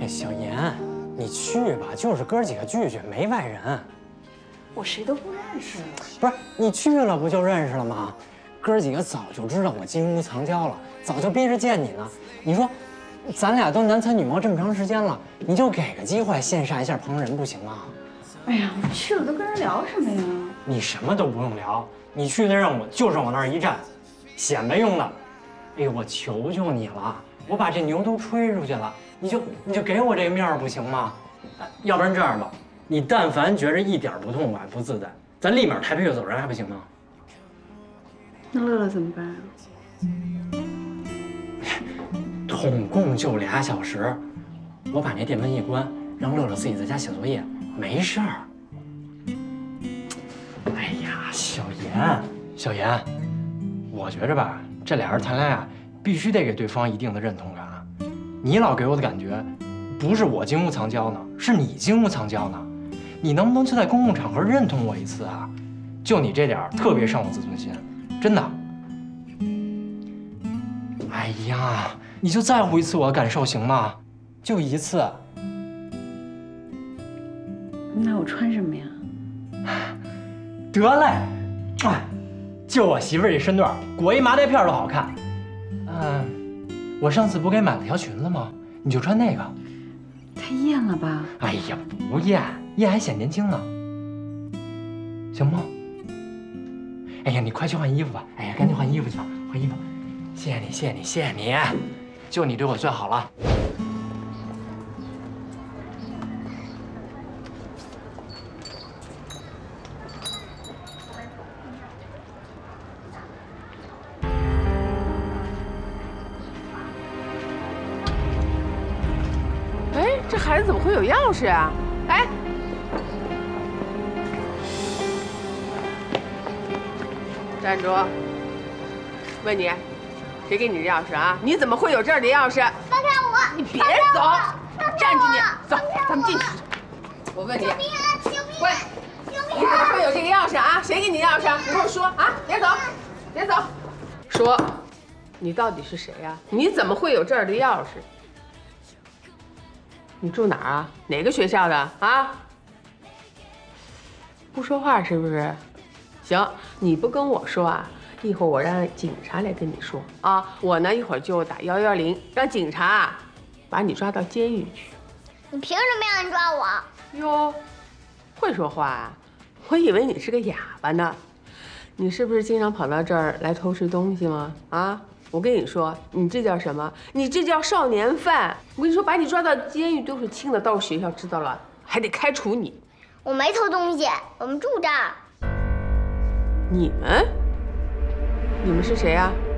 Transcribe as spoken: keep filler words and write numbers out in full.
哎，小严，你去吧，就是哥几个聚聚，没外人。 我谁都不认识。 不是你去了不就认识了吗？哥几个早就知道我金屋藏娇了，早就逼着见你呢。你说，咱俩都男参女貌这么长时间了，你就给个机会羡煞一下旁人不行吗？ 哎呀，我去了都跟人聊什么呀？ 你什么都不用聊，你去的任务就是往那儿一站，显摆用的。哎呦，我求求你了，我把这牛都吹出去了，你就你就给我这个面儿不行吗？要不然这样吧，你但凡觉着一点不痛快、不自在，咱立马抬屁股走人还不行吗？ 那乐乐怎么办啊？ 统共就俩小时，我把那电门一关，让乐乐自己在家写作业，没事儿。哎呀，小严，小严，我觉着吧，这俩人谈恋爱必须得给对方一定的认同感。你老给我的感觉，不是我金屋藏娇呢，是你金屋藏娇呢。你能不能就在公共场合认同我一次啊？就你这点儿，特别伤我自尊心，真的。哎呀，你就在乎一次我的感受行吗？就一次。 那我穿什么呀？ 得嘞，哎，就我媳妇儿这身段，裹一麻袋片都好看。嗯，我上次不给买了条裙子吗？你就穿那个。 太艳了吧？ 哎呀，不艳，艳还显年轻呢，行吗？哎呀，你快去换衣服吧！哎呀，赶紧换衣服去吧，换衣服。谢谢你，谢谢你，谢谢你，就你对我最好了。 哎，这孩子怎么会有钥匙啊？哎，站住！问你，谁给你的钥匙啊？你怎么会有这儿的钥匙？ 放开我！ 你别走，站住你！走，咱们进去。我问你， 救命啊！救命！ 喂， 救命你怎么会有这个钥匙啊？谁给你钥匙？你跟我说啊！别走，别走，说，你到底是谁呀？你怎么会有这儿的钥匙？你住哪儿啊？哪个学校的啊？不说话是不是？行，你不跟我说啊，一会儿我让警察来跟你说啊。我呢一会儿就打幺幺零，让警察把你抓到监狱去。 你凭什么让人抓我？ 哟，会说话啊？我以为你是个哑巴呢。你是不是经常跑到这儿来偷吃东西吗？啊？我跟你说，你这叫什么？你这叫少年犯！我跟你说，把你抓到监狱都是轻的，到学校知道了还得开除你。 我没偷东西，我们住这儿。 你们？你们是谁呀、啊？